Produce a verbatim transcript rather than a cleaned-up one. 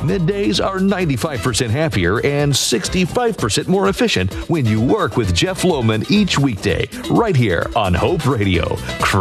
Middays are ninety-five percent happier and sixty-five percent more efficient when you work with Jeff Lohman each weekday, right here on Hope Radio.